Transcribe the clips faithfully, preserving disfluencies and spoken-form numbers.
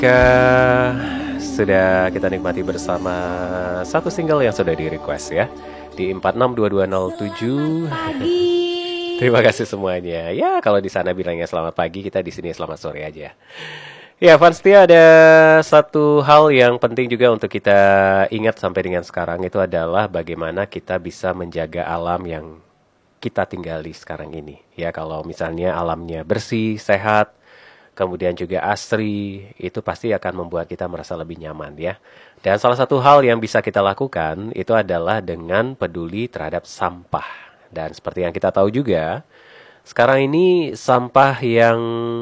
Ketika sudah kita nikmati bersama satu single yang sudah di request ya di empat enam dua dua nol tujuh. Terima kasih semuanya. Ya kalau di sana bilangnya selamat pagi, kita di sini selamat sore aja. Ya Fans Setia, ada satu hal yang penting juga untuk kita ingat sampai dengan sekarang, itu adalah bagaimana kita bisa menjaga alam yang kita tinggali sekarang ini. Ya kalau misalnya alamnya bersih, sehat, kemudian juga asri, itu pasti akan membuat kita merasa lebih nyaman ya. Dan salah satu hal yang bisa kita lakukan itu adalah dengan peduli terhadap sampah. Dan seperti yang kita tahu juga, sekarang ini sampah yang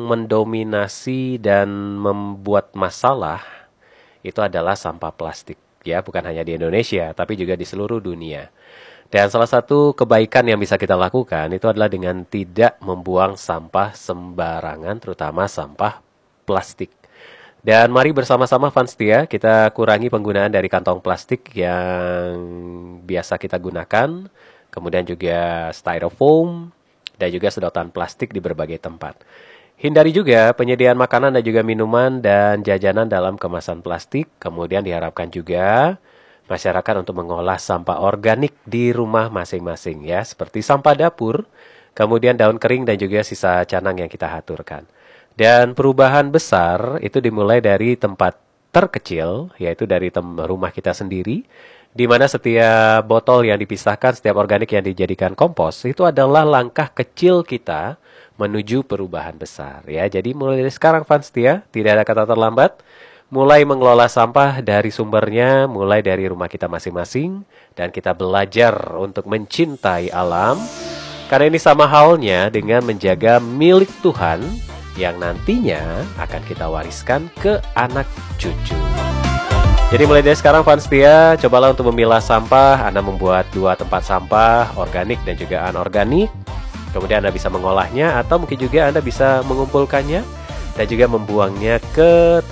mendominasi dan membuat masalah itu adalah sampah plastik. Ya, bukan hanya di Indonesia, tapi juga di seluruh dunia. Dan salah satu kebaikan yang bisa kita lakukan itu adalah dengan tidak membuang sampah sembarangan, terutama sampah plastik. Dan mari bersama-sama Fans Setia, kita kurangi penggunaan dari kantong plastik yang biasa kita gunakan, kemudian juga styrofoam, dan juga sedotan plastik di berbagai tempat. Hindari juga penyediaan makanan dan juga minuman dan jajanan dalam kemasan plastik. Kemudian diharapkan juga masyarakat untuk mengolah sampah organik di rumah masing-masing ya, seperti sampah dapur, kemudian daun kering dan juga sisa canang yang kita haturkan. Dan perubahan besar itu dimulai dari tempat terkecil, yaitu dari rumah kita sendiri, di mana setiap botol yang dipisahkan, setiap organik yang dijadikan kompos, itu adalah langkah kecil kita menuju perubahan besar ya. Jadi mulai dari sekarang Fans Setia, tidak ada kata terlambat. Mulai mengelola sampah dari sumbernya, mulai dari rumah kita masing-masing, dan kita belajar untuk mencintai alam, karena ini sama halnya dengan menjaga milik Tuhan yang nantinya akan kita wariskan ke anak cucu. Jadi mulai dari sekarang Fans Setia, cobalah untuk memilah sampah. Anda membuat dua tempat sampah, organik dan juga anorganik. Kemudian Anda bisa mengolahnya, atau mungkin juga Anda bisa mengumpulkannya dan juga membuangnya ke